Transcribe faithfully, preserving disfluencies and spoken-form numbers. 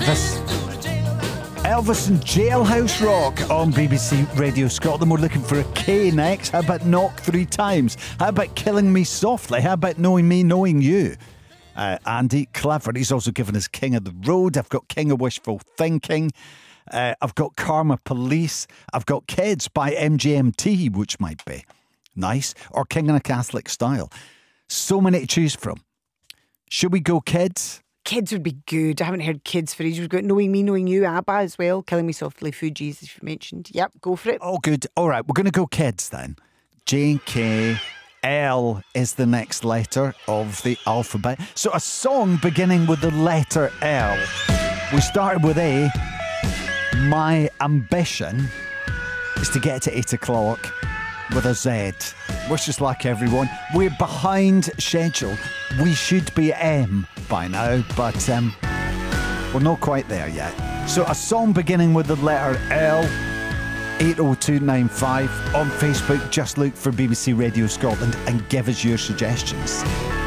Elvis. Elvis and Jailhouse Rock on B B C Radio Scotland. We're looking for a K next. How about Knock Three Times? How about Killing Me Softly? How about Knowing Me, Knowing You? Uh, Andy, clever. He's also given us King of the Road. I've got King of Wishful Thinking. Uh, I've got Karma Police. I've got Kids by M G M T, which might be nice. Or King in a Catholic Style. So many to choose from. Should we go Kids? Kids would be good. I haven't heard Kids for ages. We've got Knowing Me, Knowing You, ABBA as well. Killing Me Softly, Fugees, as you mentioned. Yep, go for it. Oh, good. All right, we're going to go Kids then. J, K, L is the next letter of the alphabet. So a song beginning with the letter L. We started with A. My ambition is to get to eight o'clock with a Z. Wish us luck, everyone. We're behind schedule. We should be M by now, but um, we're not quite there yet. So a song beginning with the letter L, eight oh two nine five on Facebook. Just look for B B C Radio Scotland and give us your suggestions.